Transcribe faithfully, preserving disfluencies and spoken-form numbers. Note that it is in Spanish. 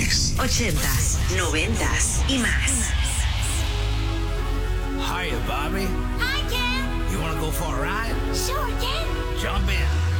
setentas, ochentas, noventas y más. Hiya, Bobby. Hi, Ken. You want to go for a ride? Sure, Ken. Jump in.